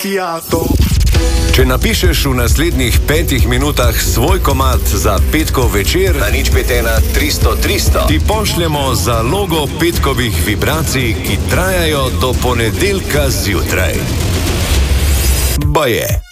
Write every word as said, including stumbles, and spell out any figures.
macchiato. Če napišeš v naslednjih petih minutah svoj komad za petkov večer, na nič pet ena tristo tristo, ti pošljemo zalogo petkovih vibracij, ki trajajo do ponedeljka zjutraj. Baje.